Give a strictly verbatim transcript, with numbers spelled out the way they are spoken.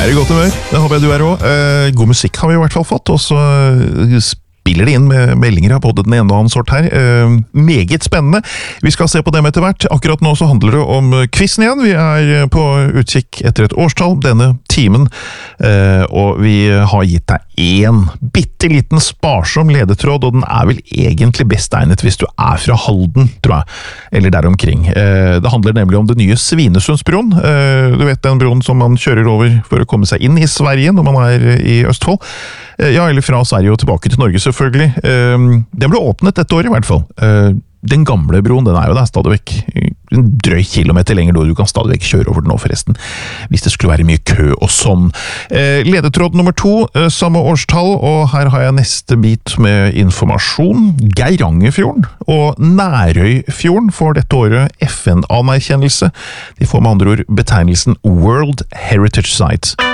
Er det godt humør? Det håper jeg du er også. Eh, god musikk har vi i hvert fall fått, og så spiller det inn med meldinger av både den ene og annen sort her. Eh, meget spennende. Vi skal se på dem etter hvert. Akkurat nå så handler det om quizen igjen. Vi er på utkikk etter et årstall denne timen, eh, og vi har gitt deg en bitteliten sparsom ledetråd, og den er vel egentlig best egnet hvis du er fra Halden, tror jeg, eller der omkring. Eh, det handler nemlig om det nye Svinesundsbroen. Eh, du vet den broen som man kjører over for å komme seg inn i Sverige når man er i Østfold. Eh, ja, eller fra Sverige og tilbake til Norge selvfølgelig. Eh, den ble åpnet dette år i hvert fall. Eh, den gamle broen, den er jo der stadig vekk. En drøy kilometer lenger nå, du kan stadig vekk kjøre over den nå forresten, hvis det skulle være mye kø og sånn. Eh, ledetråd nummer to, eh, samme årstall, og her har jeg neste bit med informasjon. Geirangerfjorden og Nærøyfjorden får dette året F N-anerkjennelse. De får med andre ord betegnelsen World Heritage Site.